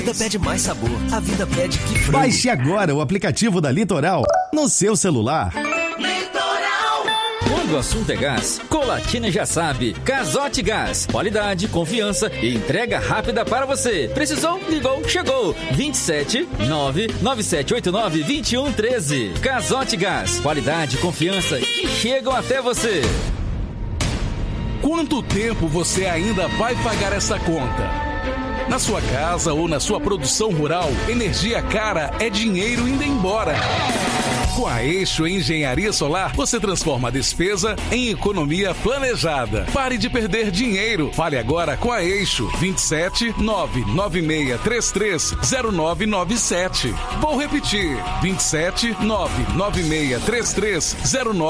A vida pede mais sabor, a vida pede que frango. Baixe agora o aplicativo da Litoral no seu celular. Quando o assunto é gás, Colatina já sabe. Casote Gás. Qualidade, confiança e entrega rápida para você. Precisou? Ligou? Chegou. 27 99789 2113. Casote Gás. Qualidade, confiança que chegam até você. Quanto tempo você ainda vai pagar essa conta? Na sua casa ou na sua produção rural, energia cara é dinheiro indo embora. Com a Eixo Engenharia Solar, você transforma a despesa em economia planejada. Pare de perder dinheiro. Fale agora com a Eixo. 27 99633 0997. Vou repetir. 27 99633 0997.